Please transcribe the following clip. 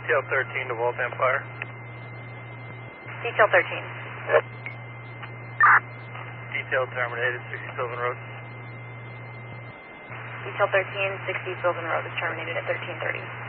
Detail 13 to Waltham Fire. Detail 13. Detail terminated, 60 Sylvan Road. Detail 13, 60 Sylvan Road is terminated at 1330.